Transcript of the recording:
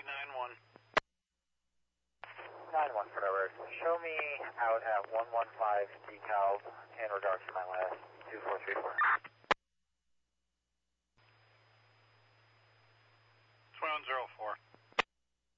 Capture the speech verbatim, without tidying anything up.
nine one. nine one for Robert. Show me out at one one five decal in regards to my last two four three four. Twin zero four.